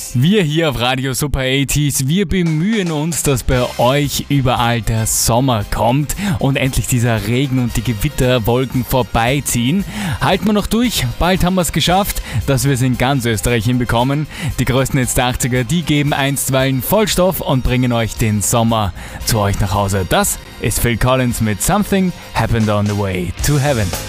Wir hier auf Radio Super 80s, wir bemühen uns, dass bei euch überall der Sommer kommt und endlich dieser Regen und die Gewitterwolken vorbeiziehen. Halten wir noch durch, bald haben wir es geschafft, dass wir es in ganz Österreich hinbekommen. Die größten Hits der 80er, die geben einstweilen Vollstoff und bringen euch den Sommer zu euch nach Hause. Das ist Phil Collins mit Something Happened on the Way to Heaven.